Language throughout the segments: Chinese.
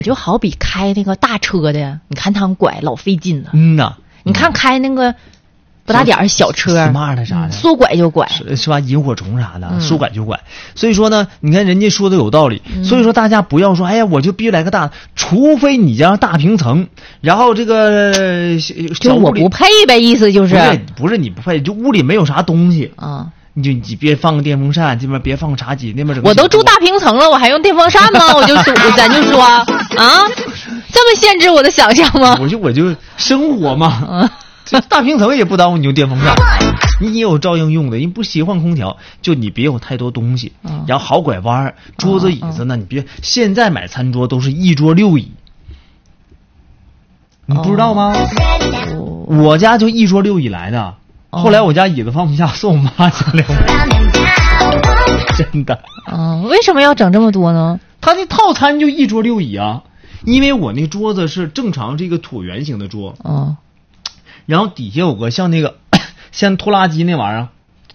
就好比开那个大车的，你看他们拐老费劲了。你看开那个不大点儿小车 ，smart 啥的， 说拐就拐， 是吧？萤火虫啥的，说拐就拐。所以说呢，你看人家说的有道理。所以说大家不要说，哎呀，我就必须来个大，除非你家大平层，然后这个小屋里我不配呗，意思就是不是你不配，就屋里没有啥东西啊。 你别放个电风扇，这边别放个茶几，那边整个我都住大平层了，我还用电风扇吗？咱就说啊，这么限制我的想象吗？ 我就生活嘛，这大平层也不耽误你用电风扇，你也有照应用的，你不喜欢空调，就你别有太多东西，然后好拐弯，桌子椅子呢，你别现在买餐桌都是1桌6椅，你不知道吗？我家就1桌6椅来的。后来我家椅子放不下，送我妈家了。真的。 为什么要整这么多呢？ 他那套餐就1桌6椅啊，因为我那桌子是正常这个椭圆形的桌，然后底下有个像那个像拖拉机那玩意儿，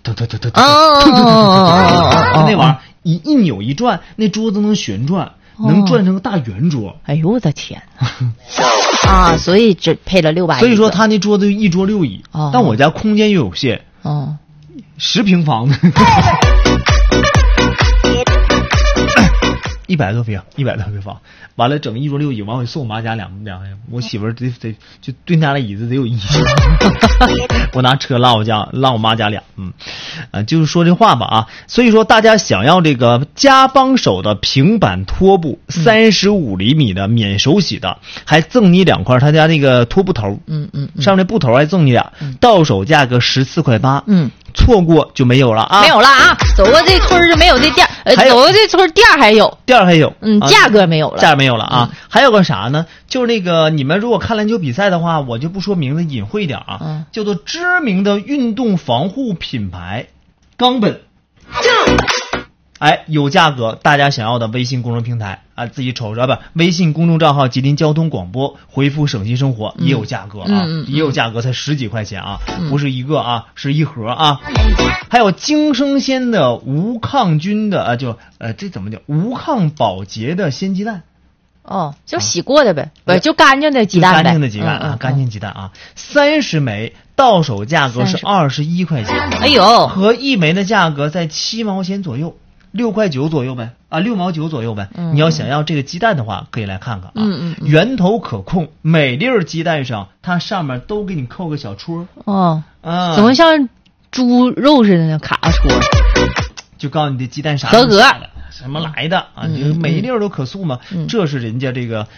那玩意儿一扭一转，那桌子能旋转，能转成个大圆桌。 哎呦我的天！所以只配了600。 所以说他那桌子1桌6椅，但我家空间又有限，10平方的，100多平方，完了整1桌6椅，完我送我妈家两，我媳妇儿得就对那俩椅子得有1，我拿车拉我妈家俩，就是说这话吧啊。所以说大家想要这个家帮手的平板拖布，35厘米的免手洗的，还赠你2块他家那个拖布头，上面布头还赠你俩，到手价格14.8块，错过就没有了啊， 没有了啊，走过这村就没有这店，走过这村店还有，价格没有了， 价格没有了啊。还有个啥呢？就是那个你们如果看篮球比赛的话，我就不说名字，隐晦一点啊，叫做知名的运动防护品牌冈本。有价格，大家想要的微信公众平台自己瞅着吧。微信公众账号吉林交通广播，回复省心生活也有价格也有价格，才10几块钱不是一个是一盒还有京生鲜的无抗菌的这怎么叫无抗保洁的鲜鸡蛋？ 就洗过的呗，不就干净的鸡蛋呗， 干净的鸡蛋干净鸡蛋30枚，到手价格是21块钱。 哎呦， 和1枚的价格在7毛钱左右，6块9左右呗，6毛9左右呗。你要想要这个鸡蛋的话，可以来看看源头可控，每粒鸡蛋上它上面都给你扣个小戳怎么像猪肉似的呢？卡戳， 就告诉你的鸡蛋啥合格。 什么来的你每一粒都可塑嘛，这是人家这个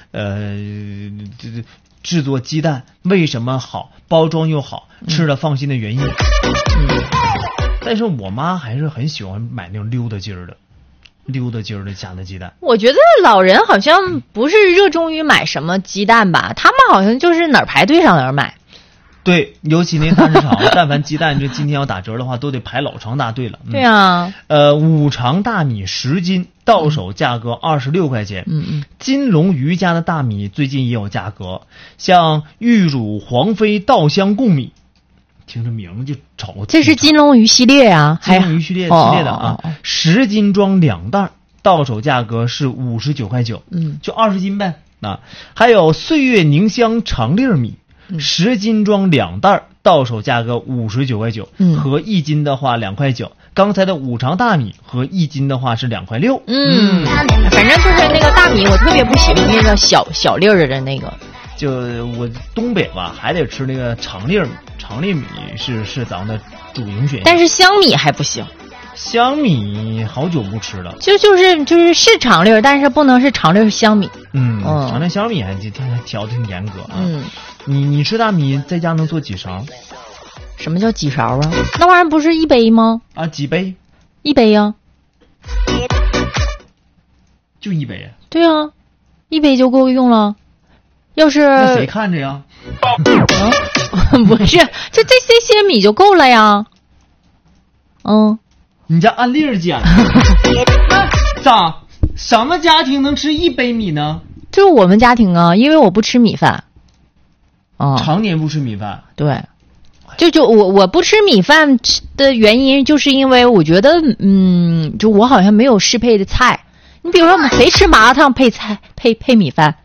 制作鸡蛋为什么好，包装又好，吃了放心的原因。但是我妈还是很喜欢买那种溜达筋儿的加的鸡蛋。 我觉得老人好像不是热衷于买什么鸡蛋吧，他们好像就是哪儿排队上哪儿买。 对，尤其那大市场，但凡鸡蛋这今天要打折的话，都得排老长大队了。 对啊， 五常大米10斤，到手价格26块钱。金龙鱼家的大米最近也有价格，像玉乳黄飞稻香贡米，听着名就瞅。 这是金龙鱼系列啊， 金龙鱼系列的10斤装2袋，到手价格是59块9，就20斤呗。还有岁月宁香长粒米。10斤装2袋，到手价格59块9，和1斤的话2块9。刚才的五常大米和1斤的话是2块6。 反正就是那个大米，我特别不喜欢那个小粒儿的那个。 就我东北吧，还得吃那个长粒米，长粒米是咱们的主营选项。 但是香米还不行。 香米好久不吃了， 就是长粒儿，但是不能是长粒儿香米。 长粒香米还调的挺严格你吃大米在家能做几勺？ 什么叫几勺啊？那玩意儿不是1杯吗？ 几杯 ？1杯呀。 就1杯。 对啊，1杯就够用了。要是那谁看着呀？ 不是，这些米就够了呀。 你家按粒儿减。什么家庭能吃1杯米呢？ 就是我们家庭啊，因为我不吃米饭。 常年不吃米饭。 对，我不吃米饭的原因，就是因为我觉得就我好像没有适配的菜。你比如说谁吃麻辣烫配菜配米饭？